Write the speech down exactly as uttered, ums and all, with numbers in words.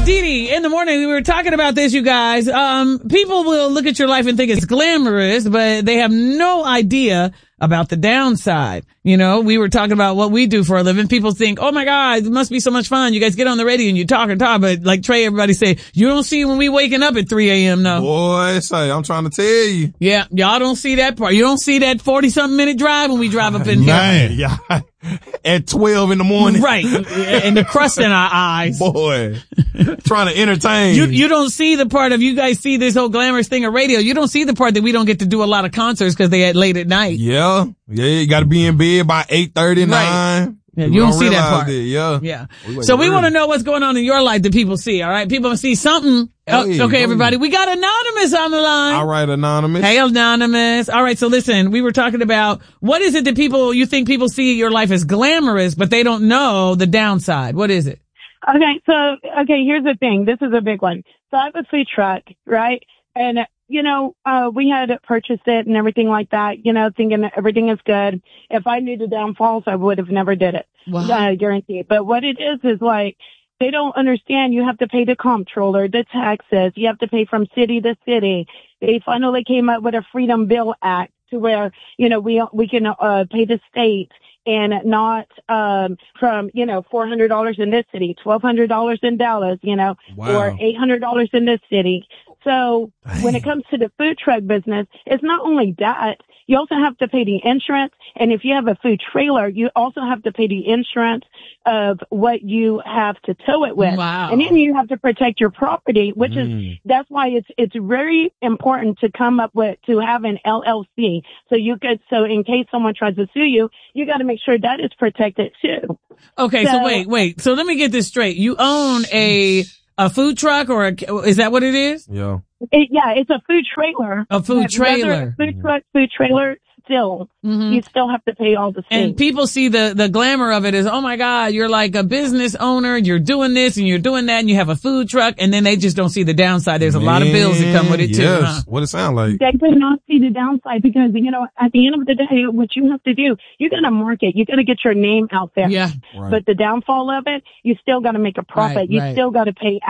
Dee Dee, in the morning, we were talking about this, you guys. Um, people will look at your life and think it's glamorous, but they have no idea about the downside. You know, we were talking about what we do for a living. People think, oh my God, it must be so much fun. You guys get on the radio and you talk and talk, but like Trey, everybody say, you don't see when we waking up at three a.m. no. Boy, say, I'm trying to tell you. Yeah, y'all don't see that part. You don't see that forty-something minute drive when we drive up in Man, here. yeah. At twelve in the morning. Right. And the crust in our eyes. Boy, trying to entertain. You, you don't see the part of, you guys see this whole glamorous thing of radio. You don't see the part that we don't get to do a lot of concerts because they at late at night. Yeah. Yeah, you got to be in bed by eight thirty, nine. Right. Yeah, you don't, don't see that part. It, yeah. Yeah. We so we want to know what's going on in your life that people see, all right? People see something. Hey, oh, okay, everybody. We got Anonymous on the line. All right, Anonymous. Hey, Anonymous. All right, so listen, we were talking about what is it that people, you think people see your life as glamorous, but they don't know the downside. What is it? Okay, so, okay, here's the thing. This is a big one. So I have a food truck, right? And, you know, uh, we had purchased it and everything like that, you know, thinking that everything is good. If I knew the downfalls, I would have never did it. Wow. I guarantee. But what it is, is like, they don't understand you have to pay the comptroller, the taxes. You have to pay from city to city. They finally came up with a Freedom Bill Act to where, you know, we, we can, uh, pay the state and not, um, from, you know, four hundred dollars in this city, twelve hundred dollars in Dallas, you know, wow. or eight hundred dollars in this city. So Dang. When it comes to the food truck business, it's not only that. You also have to pay the insurance. And if you have a food trailer, you also have to pay the insurance of what you have to tow it with. Wow. And then you have to protect your property, which mm. is, that's why it's, it's very important to come up with, to have an L L C. So you could, so in case someone tries to sue you, you got to make sure that is protected too. Okay. So, so wait, wait. So let me get this straight. You own a, a food truck or a, is that what it is? Yeah. It, yeah, it's a food trailer. A food trailer. A food truck, food trailer, still, mm-hmm. you still have to pay all the things. And people see the, the glamour of it as, oh my God, you're like a business owner, you're doing this and you're doing that and you have a food truck, and then they just don't see the downside. There's a Man, lot of bills that come with it yes. too. Huh? What it sound like? They could not see the downside because, you know, at the end of the day, what you have to do, you got to market, you got to get your name out there. Yeah. Right. But the downfall of it, you still got to make a profit. Right, you right. still got to pay